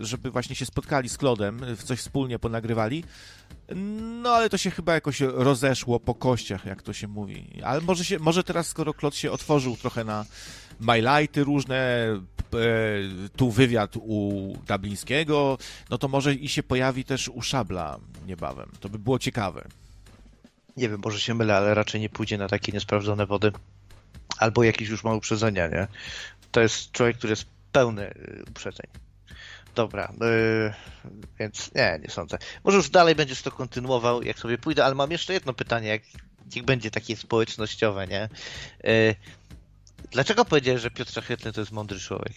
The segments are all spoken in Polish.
żeby właśnie się spotkali z Klodem, coś wspólnie ponagrywali. No ale to się chyba jakoś rozeszło po kościach, jak to się mówi. Ale może teraz, skoro Klod się otworzył trochę na Mylighty różne, tu wywiad u Dublińskiego, no to może i się pojawi też u Szabla niebawem. To by było ciekawe. Nie wiem, może się mylę, ale raczej nie pójdzie na takie niesprawdzone wody. Albo jakieś już ma uprzedzenia, nie? To jest człowiek, który jest pełny uprzedzeń. Dobra, więc nie sądzę. Może już dalej będziesz to kontynuował, jak sobie pójdę, ale mam jeszcze jedno pytanie, jak będzie takie społecznościowe, nie? Dlaczego powiedziałeś, że Piotr Szlachetny to jest mądry człowiek?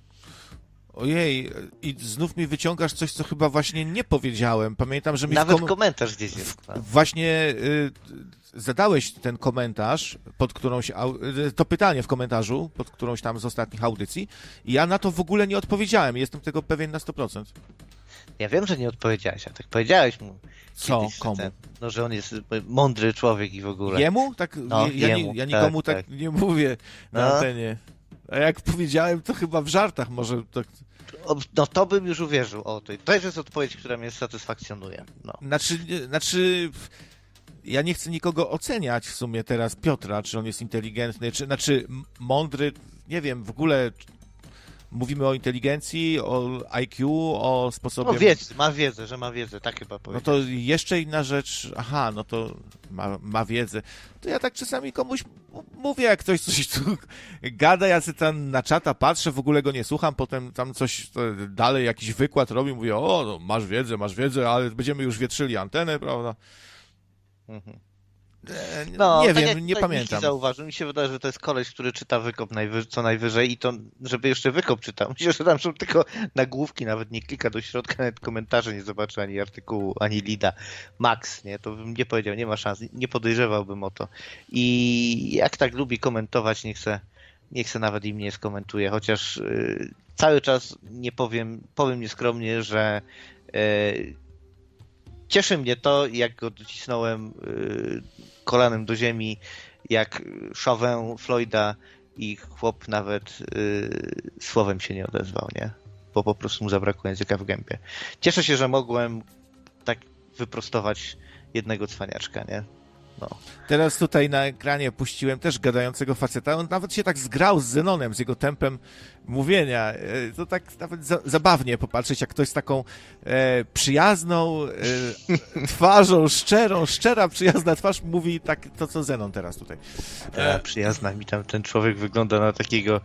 Ojej, i znów mi wyciągasz coś, co chyba właśnie nie powiedziałem. Pamiętam, że mi nawet komentarz gdzieś jest. Właśnie zadałeś ten komentarz, pod którąś to pytanie w komentarzu, pod którąś tam z ostatnich audycji i ja na to w ogóle nie odpowiedziałem. Jestem tego pewien na 100%. Ja wiem, że nie odpowiedziałeś, a tak powiedziałeś mu. Co? Kiedyś, komu? Że on jest mądry człowiek i w ogóle. Jemu? Tak, no, ja nikomu tak nie mówię na antenie. A jak powiedziałem, to chyba w żartach może tak... No to bym już uwierzył. To jest odpowiedź, która mnie satysfakcjonuje. No. Znaczy, ja nie chcę nikogo oceniać w sumie teraz Piotra, czy on jest inteligentny, czy mądry, nie wiem, w ogóle mówimy o inteligencji, o IQ, o sposobie... No ma wiedzę, tak chyba powiem. No to jeszcze inna rzecz, no to ma wiedzę. To ja tak czasami komuś mówię, jak ktoś coś tu gada, ja sobie tam na czata patrzę, w ogóle go nie słucham, potem tam coś dalej, jakiś wykład robi, mówię, no, masz wiedzę, ale będziemy już wietrzyli antenę, prawda? Mhm. No, nie wiem, nie pamiętam. Zauważył. Mi się wydaje, że to jest koleś, który czyta Wykop co najwyżej i to, żeby jeszcze Wykop czytał. Myślę, że tam są tylko nagłówki, nawet nie klika do środka, nawet komentarze nie zobaczy, ani artykułu, ani lida. Max, nie? To bym nie powiedział, nie ma szans, nie podejrzewałbym o to. I jak tak lubi komentować, niech se nawet im nie skomentuje, chociaż cały czas nie powiem nieskromnie, że cieszy mnie to, jak go docisnąłem kolanem do ziemi, jak szowę Floyda i chłop nawet słowem się nie odezwał, nie? Bo po prostu mu zabrakło języka w gębie. Cieszę się, że mogłem tak wyprostować jednego cwaniaczka, nie? No. Teraz tutaj na ekranie puściłem też gadającego faceta. On nawet się tak zgrał z Zenonem, z jego tempem mówienia. To tak nawet zabawnie popatrzeć, jak ktoś z taką przyjazną twarzą, szczera, przyjazna twarz mówi tak to, co Zenon teraz tutaj. Przyjazna mi tam ten człowiek wygląda na takiego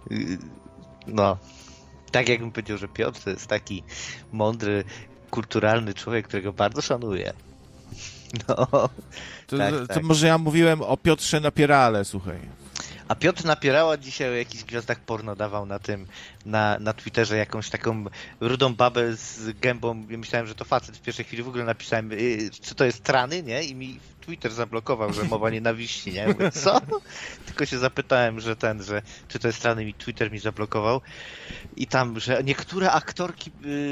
tak jakbym powiedział, że Piotr to jest taki mądry, kulturalny człowiek, którego bardzo szanuję. No, to może ja mówiłem o Piotrze Napierale, słuchaj. A Piotr Napierała dzisiaj o jakichś gwiazdach porno dawał na Twitterze jakąś taką rudą babę z gębą. Ja myślałem, że to facet. W pierwszej chwili w ogóle napisałem, czy to jest trany, nie? I mi Twitter zablokował, że mowa nienawiści, nie? Mówię, co? Tylko się zapytałem, że czy to jest trany, i Twitter mi zablokował. I tam, że niektóre aktorki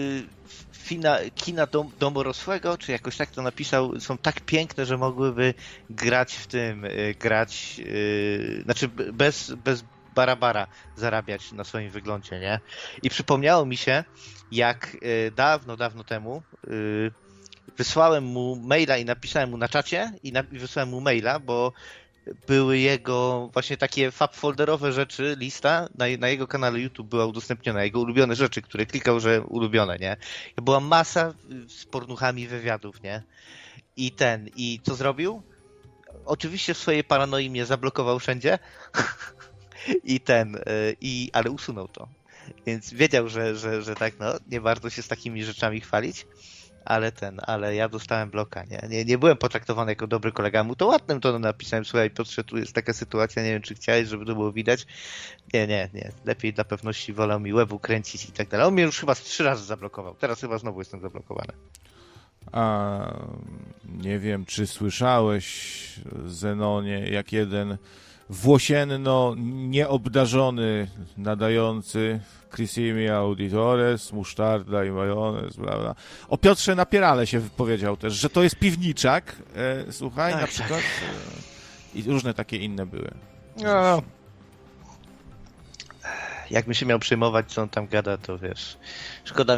kina domorosłego, czy jakoś tak to napisał, są tak piękne, że mogłyby grać w tym, znaczy bez bara zarabiać na swoim wyglądzie, nie? I przypomniało mi się, jak dawno temu wysłałem mu maila i napisałem mu na czacie i wysłałem mu maila, bo były jego właśnie takie fabfolderowe rzeczy, lista na jego kanale YouTube była udostępniona, jego ulubione rzeczy, które klikał, że ulubione, nie? I była masa z pornuchami wywiadów, nie? I co zrobił? Oczywiście w swojej paranoi mnie zablokował wszędzie ale usunął to. Więc wiedział, że tak, nie warto się z takimi rzeczami chwalić. Ale ja dostałem bloka, nie? Nie byłem potraktowany jako dobry kolega. Mu to ładnym tonem napisałem, słuchaj Piotrze, tu jest taka sytuacja, nie wiem czy chciałeś, żeby to było widać. Nie. Lepiej dla pewności wolał mi łeb ukręcić i tak dalej. On mnie już chyba 3 razy zablokował. Teraz chyba znowu jestem zablokowany. Nie wiem, czy słyszałeś, Zenonie, jak jeden włosienno nieobdarzony nadający Crissimi Auditores, musztarda i majonez, prawda? O Piotrze Napierale się wypowiedział też, że to jest piwniczak, słuchaj, na przykład. I różne takie inne były. No. Jakbym się miał przejmować, co on tam gada, to wiesz, szkoda